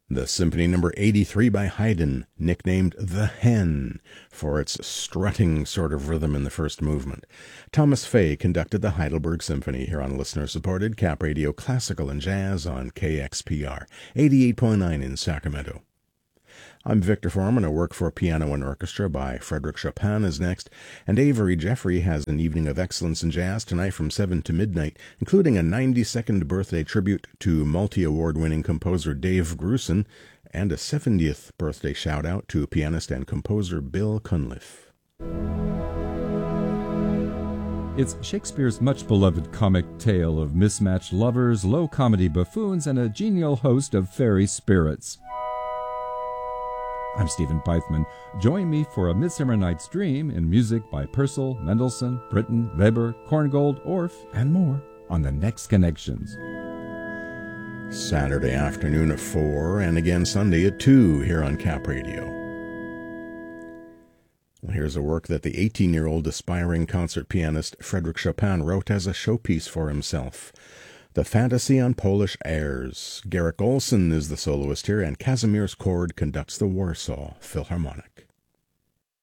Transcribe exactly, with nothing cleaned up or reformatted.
The Symphony Number eighty-three by Haydn, nicknamed The Hen, for its strutting sort of rhythm in the first movement. Thomas Fay conducted the Heidelberg Symphony here on listener-supported Cap Radio Classical and Jazz on K X P R, eighty-eight point nine in Sacramento. I'm Victor Foreman. A work for piano and orchestra by Frédéric Chopin is next, and Avery Jeffrey has an evening of excellence in jazz tonight from seven to midnight, including a ninety-second birthday tribute to multi-award-winning composer Dave Grusin and a seventieth birthday shout-out to pianist and composer Bill Cunliffe. It's Shakespeare's much-beloved comic tale of mismatched lovers, low-comedy buffoons, and a genial host of fairy spirits. I'm Stephen Peitzman. Join me for A Midsummer Night's Dream in music by Purcell, Mendelssohn, Britten, Weber, Korngold, Orff, and more on The Next Connections. Saturday afternoon at four and again Sunday at two here on Cap Radio. Well, here's a work that the eighteen-year-old aspiring concert pianist Frédéric Chopin wrote as a showpiece for himself. The Fantasy on Polish Airs. Garrick Olson is the soloist here, and Kazimierz Kord conducts the Warsaw Philharmonic.